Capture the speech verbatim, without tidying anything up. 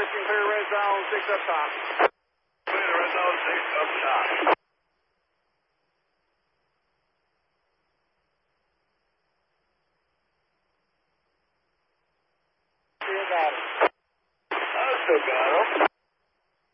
Houston, clear red zone, six up top. Clear red zone, six up top. Still got it. I still got him.